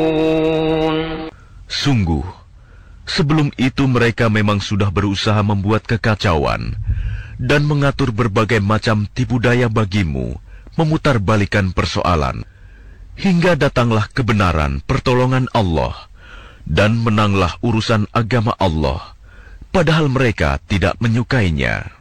Sungguh, sebelum itu mereka memang sudah berusaha membuat kekacauan dan mengatur berbagai macam tipu daya bagimu, memutarbalikan persoalan, hingga datanglah kebenaran pertolongan Allah, dan menanglah urusan agama Allah, padahal mereka tidak menyukainya.